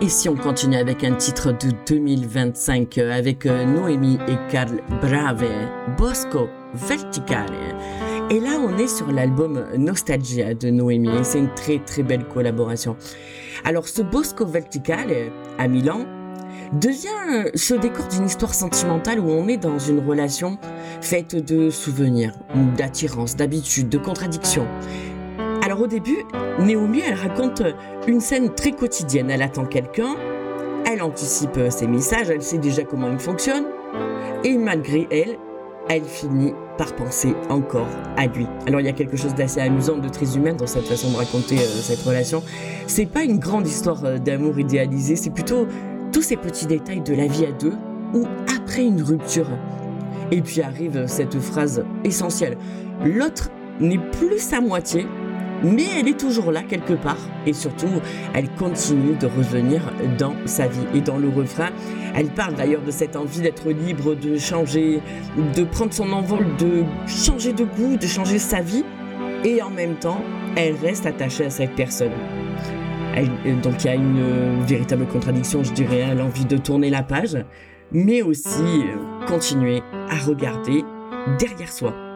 Et si on continue avec un titre de 2025 avec Noémie et Carl Brave, Bosco Verticale. Et là, on est sur l'album Nostalgia de Noémie et c'est une très très belle collaboration. Alors, ce Bosco Verticale à Milan devient ce décor d'une histoire sentimentale où on est dans une relation faite de souvenirs, d'attirance, d'habitude, de contradictions. Alors au début, Naomi, elle raconte une scène très quotidienne. Elle attend quelqu'un, elle anticipe ses messages, elle sait déjà comment il fonctionne, et malgré elle finit par penser encore à lui. Alors il y a quelque chose d'assez amusant, de très humain dans cette façon de raconter cette relation. C'est pas une grande histoire d'amour idéalisée, c'est plutôt tous ces petits détails de la vie à deux ou après une rupture. Et puis arrive cette phrase essentielle. L'autre n'est plus sa moitié, mais elle est toujours là quelque part et surtout elle continue de revenir dans sa vie. Et dans le refrain, elle parle d'ailleurs de cette envie d'être libre, de changer, de prendre son envol, de changer de goût, de changer sa vie, et en même temps elle reste attachée à cette personne. Donc il y a une véritable contradiction, je dirais, l'envie de tourner la page, mais aussi continuer à regarder derrière soi.